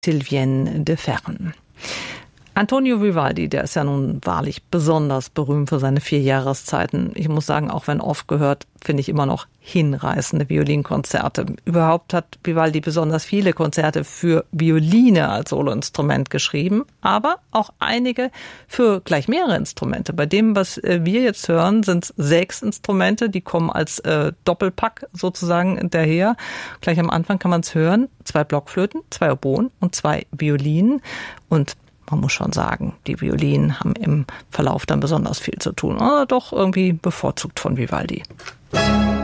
Sylvienne de Ferren. Antonio Vivaldi, der ist ja nun wahrlich besonders berühmt für seine 4 Jahreszeiten. Ich muss sagen, auch wenn oft gehört, finde ich immer noch hinreißende Violinkonzerte. Überhaupt hat Vivaldi besonders viele Konzerte für Violine als Soloinstrument geschrieben, aber auch einige für gleich mehrere Instrumente. Bei dem, was wir jetzt hören, sind es 6 Instrumente, die kommen als Doppelpack sozusagen daher. Gleich am Anfang kann man es hören, 2 Blockflöten, 2 Oboen und 2 Violinen. Und man muss schon sagen, die Violinen haben im Verlauf dann besonders viel zu tun. Oder doch irgendwie bevorzugt von Vivaldi.